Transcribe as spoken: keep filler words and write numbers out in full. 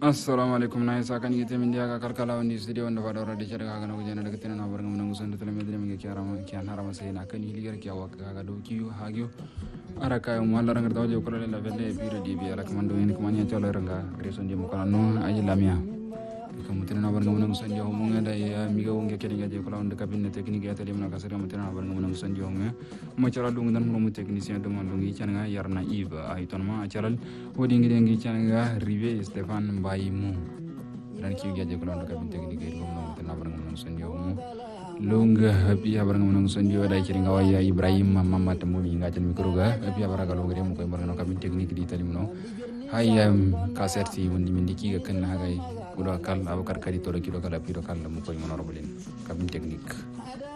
assalamu alaikum na isa kan yite min dia ka kalkala wandi studio wanda fada ora de chada ga na gujana daga tinana barga mun ngusan da tele medre mi ke arama ke an harama sai na kan hiligar ke awaka ga do kiyo hagyo ara kay mo Allah rangar tawje ko le la velle biro di bi ala kamando en ko manya chola ranga reson di mo kala no aji lamia ko mutina barga mun ngusan di mo ngada ya mi ga wonge ke dinga je ko lawon de cabinet technique ya tele mun ka sere mutina barga mun ngusan di mo mo chola dungu dan mo technicien de mon dungi changa yarna iba ay ton ma charal wodi ngi ngi changa rive Stefan Mbaye mu dan ki gaje ko lawon de cabinet technique ko mo mutina barga mun ngusan di mo lunga happy habar ngam son dio da ciringa waya Ibrahim Mamma tamu mi ngajan mikro ga happy habar ga lunga dem ko barno kabin teknik di talimno hayam kaserti wondi min diki ga kan hagai kudo kal abakar kadi to kilo kala piro kala mo ko mon robolin kabin teknik